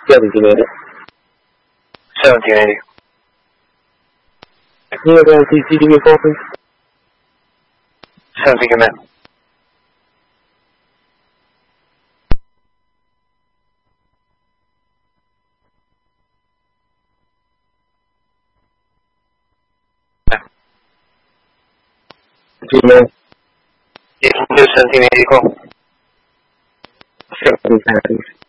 1780. 1780. Can you go CC give me a call, please? 17, come in. Gmail. Yeah, can you do 1780 call? Sure, please.